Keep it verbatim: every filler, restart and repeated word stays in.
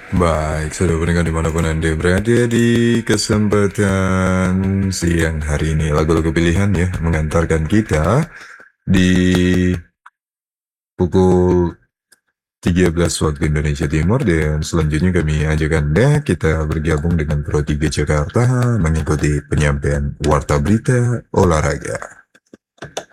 Baik, saudara pendengar dimanapun Anda berada di kesempatan siang hari ini. Lagu-lagu pilihan ya mengantarkan kita di pukul tiga belas waktu Indonesia Timur, dan selanjutnya kami ajak Anda kita bergabung dengan Pro tiga Jakarta mengikuti penyampaian Warta Berita Olahraga.